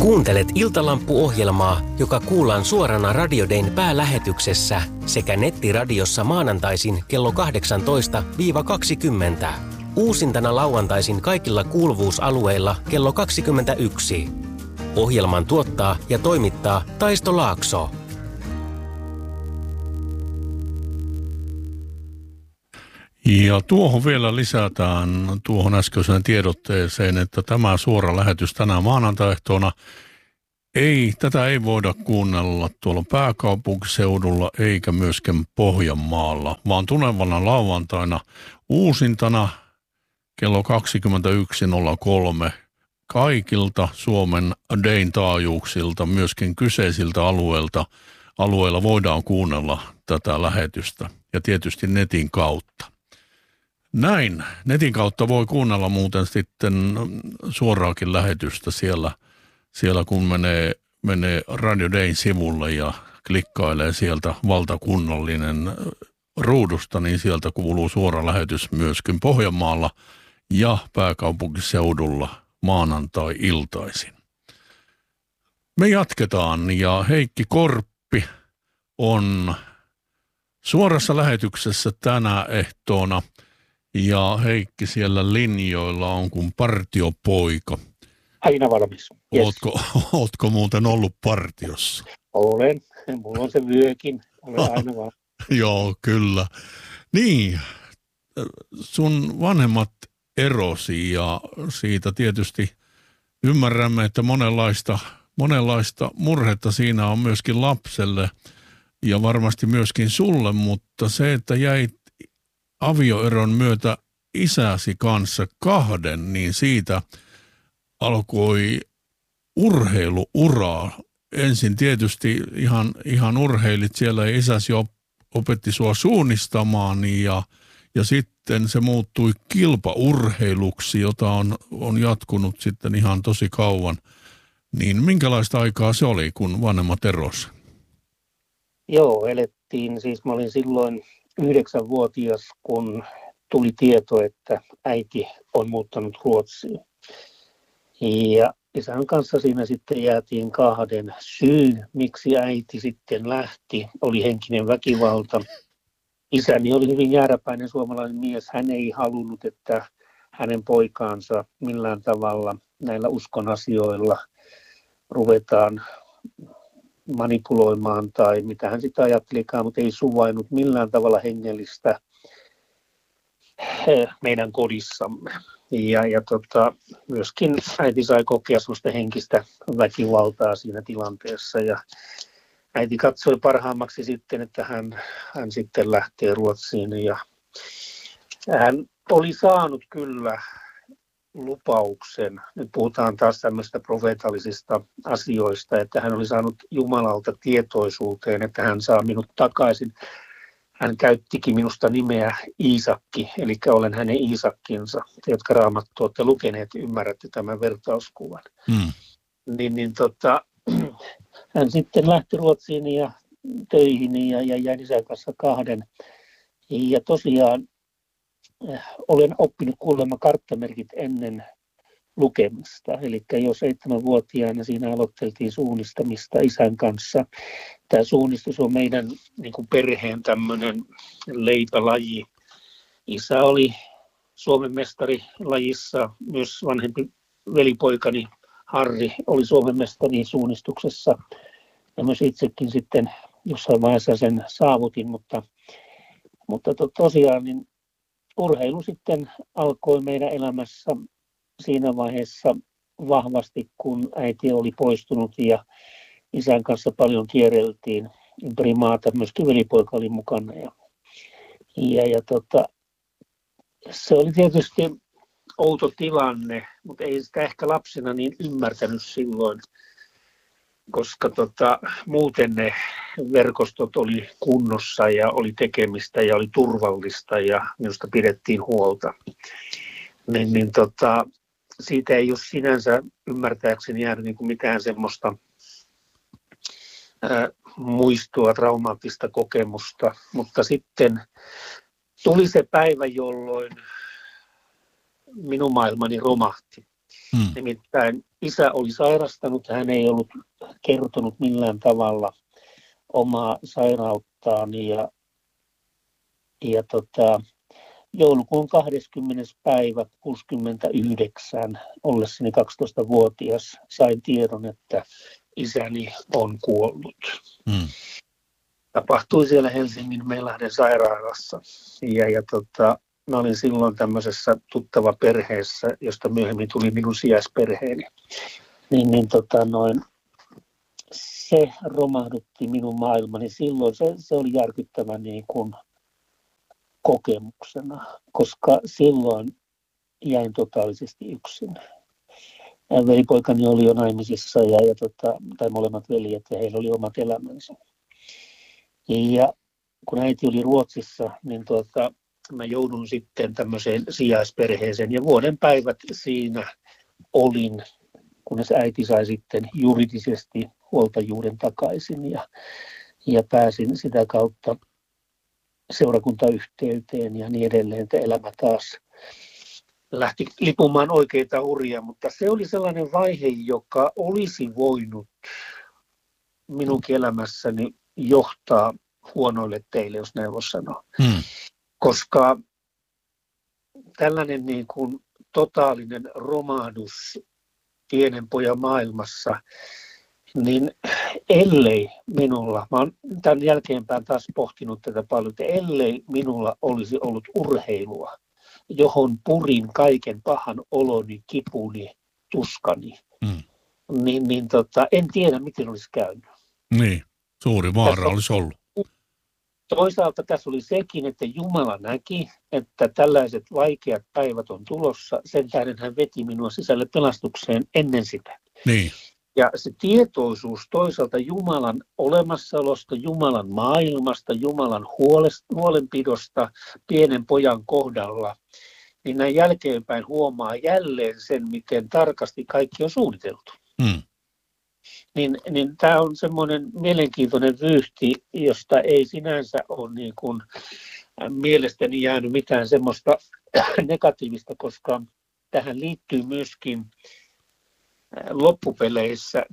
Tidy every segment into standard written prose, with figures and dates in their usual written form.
Kuuntelet Iltalampu-ohjelmaa, joka kuullaan suorana Radio Dayn päälähetyksessä sekä nettiradiossa maanantaisin kello 18-20. Uusintana lauantaisin kaikilla kuuluvuusalueilla kello 21. Ohjelman tuottaa ja toimittaa Taisto Laakso. Ja tuohon vielä lisätään tuohon äskeiseen tiedotteeseen, että tämä suora lähetys tänään maanantaehtoona tätä ei voida kuunnella tuolla pääkaupunkiseudulla eikä myöskään Pohjanmaalla, vaan tulevana lauantaina uusintana kello 21.03 kaikilta Suomen Dayn taajuuksilta, myöskin kyseisiltä alueilla voidaan kuunnella tätä lähetystä ja tietysti netin kautta. Näin. Netin kautta voi kuunnella muuten sitten suoraakin lähetystä siellä kun menee Radio Dayn sivulle ja klikkailee sieltä valtakunnallinen ruudusta, niin sieltä kuuluu suora lähetys myöskin Pohjanmaalla ja pääkaupunkiseudulla maanantai-iltaisin. Me jatketaan ja Heikki Korppi on suorassa lähetyksessä tänä ehtoona. Ja Heikki siellä linjoilla on kuin partiopoika. Aina valmis. Yes. Ootko muuten ollut partiossa? Olen. Mulla on se vyökin. Olen aina valmis. Joo, kyllä. Niin, sun vanhemmat erosi ja siitä tietysti ymmärrämme, että monenlaista murhetta siinä on myöskin lapselle ja varmasti myöskin sulle, mutta se, että jäit avioeron myötä isäsi kanssa kahden, niin siitä alkoi urheiluuraa. Ensin tietysti ihan urheilit siellä ja isäsi opetti sua suunnistamaan ja sitten se muuttui kilpaurheiluksi, jota on jatkunut sitten ihan tosi kauan. Niin minkälaista aikaa se oli, kun vanhemmat erosi? Joo, elettiin. Siis mä olin silloin 9-vuotias, kun tuli tieto, että äiti on muuttanut Ruotsiin. Ja isän kanssa siinä sitten jäätiin kahden. Syy, miksi äiti sitten lähti, oli henkinen väkivalta. Isäni oli hyvin jääräpäinen suomalainen mies. Hän ei halunnut, että hänen poikaansa millään tavalla näillä uskon asioilla ruvetaan manipuloimaan tai mitä hän sitä ajattelikaan, mutta ei suvainnut millään tavalla hengellistä meidän kodissamme. Ja myöskin äiti sai kokea sellaista henkistä väkivaltaa siinä tilanteessa ja äiti katsoi parhaammaksi sitten, että hän sitten lähtee Ruotsiin ja hän oli saanut kyllä lupauksen, nyt puhutaan taas tämmöistä profeetallisista asioista, että hän oli saanut Jumalalta tietoisuuteen, että hän saa minut takaisin. Hän käyttikin minusta nimeä Iisakki, eli olen hänen Iisakkinsa. Te, jotka Raamattua olette lukeneet, ymmärrätte tämän vertauskuvan. Hän sitten lähti Ruotsiin ja töihin ja jäi isän kanssa kahden. Ja tosiaan olen oppinut kuulemma karttamerkit ennen lukemista. Eli jo 7-vuotiaana siinä aloiteltiin suunnistamista isän kanssa. Tämä suunnistus on meidän niin kuin perheen tämmöinen leipälaji. Isä oli Suomen mestari lajissa, myös vanhempi velipoikani Harri oli Suomen mestari suunnistuksessa. Ja myös itsekin sitten jossain vaiheessa sen saavutin, mutta tosiaan niin urheilu sitten alkoi meidän elämässä siinä vaiheessa vahvasti, kun äiti oli poistunut ja isän kanssa paljon kierreltiin ympäri maata. Myöskin velipoika oli mukana. Se oli tietysti outo tilanne, mutta ei sitä ehkä lapsena niin ymmärtänyt silloin, koska muuten ne verkostot oli kunnossa ja oli tekemistä ja oli turvallista ja minusta pidettiin huolta. Siitä ei ole sinänsä ymmärtääkseni jäänyt niin kuin mitään semmoista muistoa, traumaattista kokemusta, mutta sitten tuli se päivä, jolloin minun maailmani romahti. Nimittäin isä oli sairastanut, hän ei ollut kertonut millään tavalla omaa sairauttaan ja joulukuun 20. päivä 69 ollessani 12-vuotias sain tiedon, että isäni on kuollut. Tapahtui siellä Helsingin Meilahden sairaalassa mä olin silloin tämmöisessä tuttava perheessä, josta myöhemmin tuli minun sijaisperheeni. Se romahdutti minun maailmani. Silloin se oli järkyttävä niin kuin kokemuksena, koska silloin jäin totaalisesti yksin. Velipoikani oli jo naimisissa tai molemmat veljet, ja heillä oli omat elämänsä. Ja kun äiti oli Ruotsissa, niin mä joudun sitten tämmöiseen sijaisperheeseen, ja vuoden päivät siinä olin, kunnes äiti sai sitten juridisesti huoltajuuden takaisin, ja pääsin sitä kautta seurakuntayhteyteen ja niin edelleen, että elämä taas lähti lipumaan oikeita uria, mutta se oli sellainen vaihe, joka olisi voinut minunkin elämässäni johtaa huonoille teille, jos näin voisi sanoa. Koska tällainen niin kuin totaalinen romahdus pienen pojan maailmassa, niin ellei minulla, mä oon tämän jälkeenpäin taas pohtinut tätä paljon, että ellei minulla olisi ollut urheilua, johon purin kaiken pahan oloni, kipuni, tuskani, niin en tiedä, miten olisi käynyt. Niin, suuri vaara olisi ollut. Toisaalta tässä oli sekin, että Jumala näki, että tällaiset vaikeat päivät on tulossa. Sen tähden hän veti minua sisälle pelastukseen ennen sitä. Niin. Ja se tietoisuus toisaalta Jumalan olemassaolosta, Jumalan maailmasta, Jumalan huolenpidosta pienen pojan kohdalla, niin näin jälkeenpäin huomaa jälleen sen, miten tarkasti kaikki on suunniteltu. Niin tämä on semmoinen mielenkiintoinen vyyhti, josta ei sinänsä ole niin kuin mielestäni jäänyt mitään semmoista negatiivista, koska tähän liittyy myöskin loppupeleissä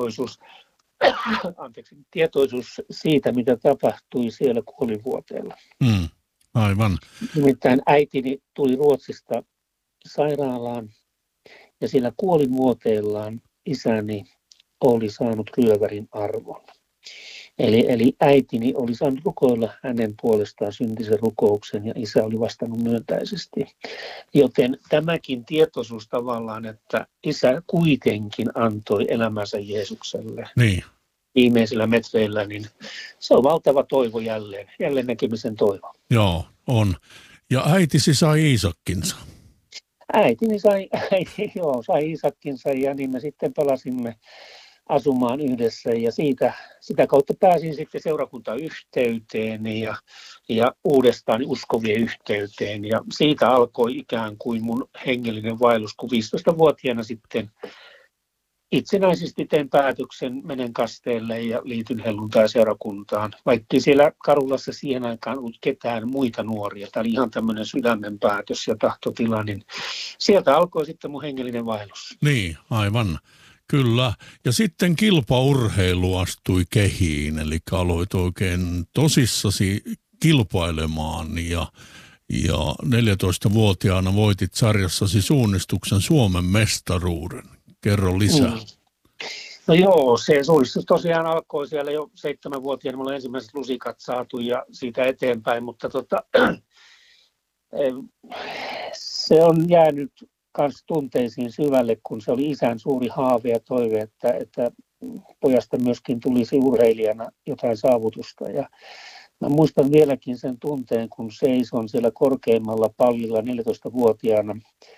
tietoisuus siitä, mitä tapahtui siellä kuolinvuoteella. Aivan. Nimittäin äitini tuli Ruotsista sairaalaan ja siellä kuolinvuoteellaan isäni oli saanut ryövärin arvon. Eli äitini oli saanut rukoilla hänen puolestaan syntisen rukouksen ja isä oli vastannut myöntäisesti. Joten tämäkin tietoisuus tavallaan, että isä kuitenkin antoi elämänsä Jeesukselle viimeisillä metreillä, niin se on valtava toivo jälleen näkemisen toivo. Joo, on. Ja äitisi sai Iisakkinsa. Äitini sai Iisakkinsa ja niin me sitten palasimme asumaan yhdessä ja sitä kautta pääsin sitten seurakuntayhteyteen ja uudestaan uskovien yhteyteen ja siitä alkoi ikään kuin mun hengellinen vaellus, kun 15-vuotiaana sitten itsenäisesti tein päätöksen, menen kasteelle ja liityn helluntai-seurakuntaan, vaikka siellä Karulassa siihen aikaan ollut ketään muita nuoria. Tämä oli ihan tämmöinen sydämen päätös ja tahtotila, niin sieltä alkoi sitten mun hengellinen vaellus. Niin, aivan. Kyllä. Ja sitten kilpaurheilu astui kehiin, eli aloit oikein tosissasi kilpailemaan ja 14-vuotiaana voitit sarjassasi suunnistuksen Suomen mestaruuden. Kerro lisää. No joo, se suunnistus tosiaan alkoi siellä jo 7-vuotiaana. Mulla on ensimmäiset lusikat saatu ja siitä eteenpäin, mutta se on jäänyt kanssa tunteisiin syvälle, kun se oli isän suuri haave ja toive, että pojasta myöskin tulisi urheilijana jotain saavutusta. Ja mä muistan vieläkin sen tunteen, kun seison siellä korkeimmalla pallilla 14-vuotiaana.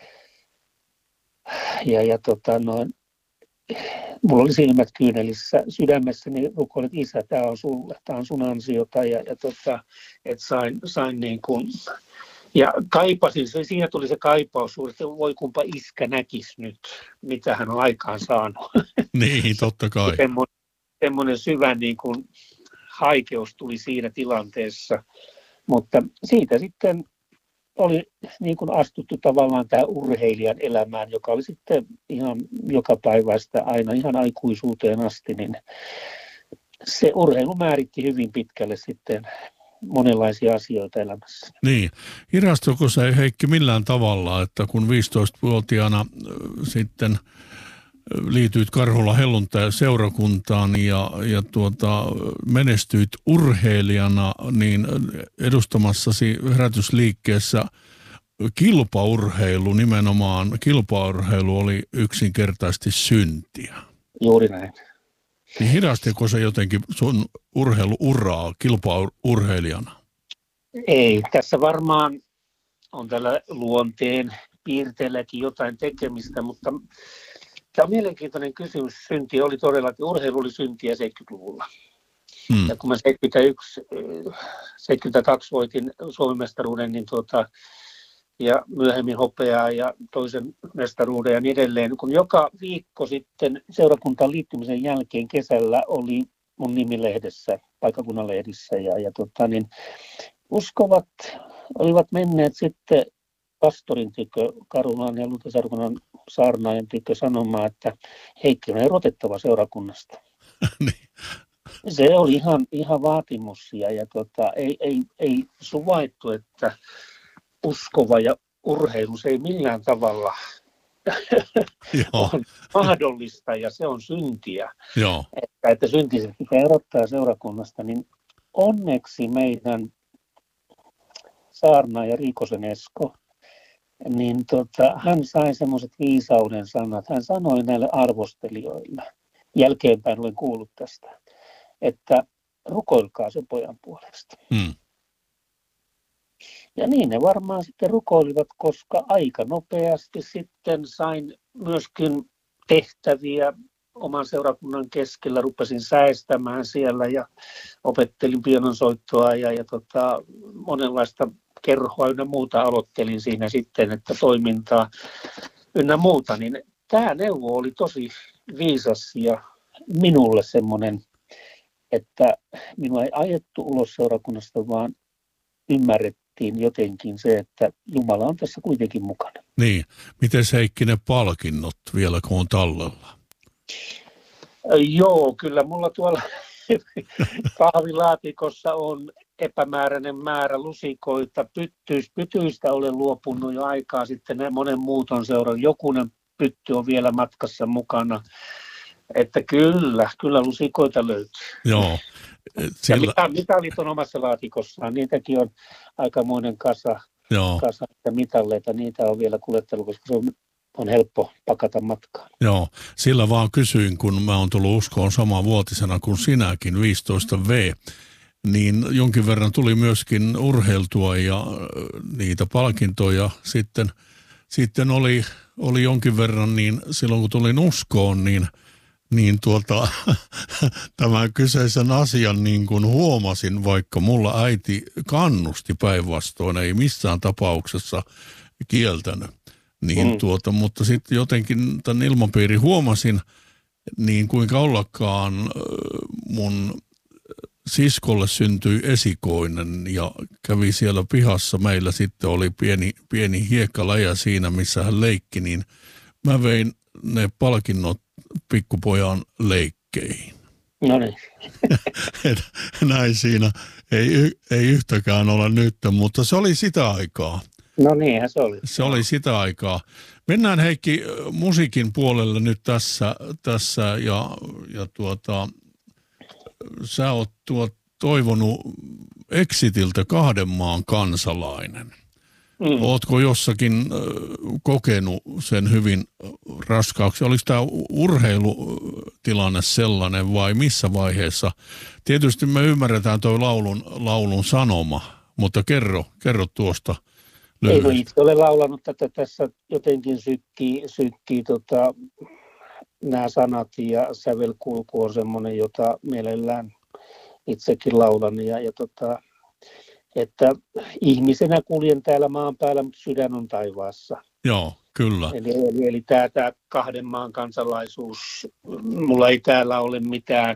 Mulla oli silmät kyynelissä, sydämessäni rukoilet, isä, tämä on sulle, tämä on sun ansiota että sain niin kuin. Ja kaipasin, siinä tuli se kaipaus, että voi kumpa iskä näkisi nyt, mitä hän on aikaan saanut. Niin, totta kai. Semmoinen syvä niin kuin haikeus tuli siinä tilanteessa, mutta siitä sitten oli niin kuin astuttu tavallaan tähän urheilijan elämään, joka oli sitten ihan jokapäiväistä aina ihan aikuisuuteen asti, niin se urheilu määritti hyvin pitkälle sitten monenlaisia asioita elämässä. Niin. Hidastuiko se, Heikki, millään tavalla, että kun 15-vuotiaana sitten liityit Karhulan helluntai-seurakuntaan ja menestyit urheilijana, niin edustamassasi herätysliikkeessä kilpaurheilu, nimenomaan kilpaurheilu oli yksinkertaisesti syntiä. Juuri näin. Niin hidastiko se jotenkin sun urheiluuraa kilpaurheilijana? Ei, tässä varmaan on tällä luonteen piirteelläkin jotain tekemistä, mutta tämä on mielenkiintoinen kysymys. Synti oli todellakin, urheilu oli syntiä 70-luvulla. Ja kun mä 72 voitin Suomen mestaruuden, niin ja myöhemmin hopeaa ja toisen mestaruuden ja niin edelleen. Kun joka viikko sitten seurakuntaan liittymisen jälkeen kesällä oli mun nimi lehdessä, paikkakunnan lehdissä niin uskovat olivat menneet sitten pastorin tykö, Karhulan ja Luteriseurakunnan saarnaajan tykö sanomaan, että Heikki on erotettava seurakunnasta. Se oli ihan vaatimus ja ei suvaittu, että uskova ja urheilu se ei millään tavalla on mahdollista ja se on syntiä. Joo. Että syntiset pitää erottaa seurakunnasta, niin onneksi meidän saarnaaja Riikosen Esko, niin hän sai semmoiset viisauden sanat. Hän sanoi näille arvostelijoille, jälkeenpäin olen kuullut tästä, että rukoilkaa sen pojan puolesta. Ja niin ne varmaan sitten rukoilivat, koska aika nopeasti sitten sain myöskin tehtäviä oman seurakunnan keskellä. Rupesin säestämään siellä ja opettelin pianonsoittoa ja monenlaista kerhoa ynnä muuta aloittelin siinä sitten, että toimintaa ynnä muuta. Niin tämä neuvo oli tosi viisas ja minulle semmoinen, että minua ei ajettu ulos seurakunnasta, vaan ymmärrettiin jotenkin se, että Jumala on tässä kuitenkin mukana. Niin. Miten Heikki ne palkinnot vielä, kun on tallella? Joo, kyllä mulla tuolla kahvilaatikossa on epämääräinen määrä lusikoita. Pytyistä olen luopunut jo aikaa sitten, monen muuton seuran. Jokunen pytty on vielä matkassa mukana. Että kyllä lusikoita löytyy. Joo. Ja mitalit on omassa laatikossaan, niitäkin on aikamoinen kasa ja mitalleita, niitä on vielä kuljettelu, koska se on helppo pakata matkaan. Joo, sillä vaan kysyin, kun mä oon tullut uskoon samanvuotisena kuin sinäkin, 15V, niin jonkin verran tuli myöskin urheiltua ja niitä palkintoja sitten oli jonkin verran, niin silloin kun tulin uskoon, niin tämän kyseisen asian niin kuin huomasin, vaikka mulla äiti kannusti päinvastoin, ei missään tapauksessa kieltänyt. Mutta sitten jotenkin tämän ilmapiirin huomasin, niin kuinka ollakaan mun siskolle syntyi esikoinen ja kävi siellä pihassa. Meillä sitten oli pieni hiekkaläjä siinä, missä hän leikki, niin mä vein ne palkinnot pikkupojan leikkeihin. No niin. Näin siinä ei yhtäkään ole nyt, mutta se oli sitä aikaa. No niinhän se oli. Se oli sitä aikaa. Mennään Heikki musiikin puolelle nyt tässä ja sä oot toivonut Exitiltä 2 maan kansalainen. Ootko jossakin kokenut sen hyvin raskaaksi? Oliko tämä urheilutilanne sellainen vai missä vaiheessa? Tietysti me ymmärretään tuo laulun sanoma, mutta kerro tuosta lyhyesti. Ei, itse olen laulanut tätä tässä jotenkin sykkii nämä sanat ja sävelkulku on semmoinen, jota mielellään itsekin laulan että ihmisenä kuljen täällä maan päällä, mutta sydän on taivaassa. Joo, kyllä. Eli tämä 2 maan kansalaisuus, mulla ei täällä ole mitään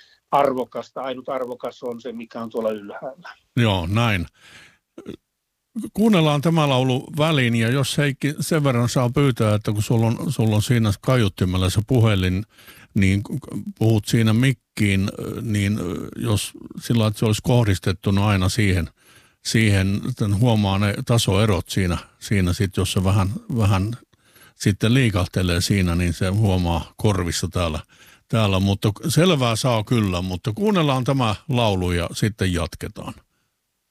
arvokasta. Ainut arvokas on se, mikä on tuolla ylhäällä. Joo, näin. kuunnellaan tämä laulu väliin, ja jos Heikki sen verran saa pyytää, että kun sulla on siinä kaiuttimella se puhelin, niin puhut siinä mikkiin, niin jos sillä että se olisi kohdistettuna aina siihen huomaa ne tasoerot siinä sit, jos se vähän sitten liikahtelee siinä, niin se huomaa korvissa täällä, mutta selvää saa kyllä, mutta kuunnellaan tämä laulu ja sitten jatketaan.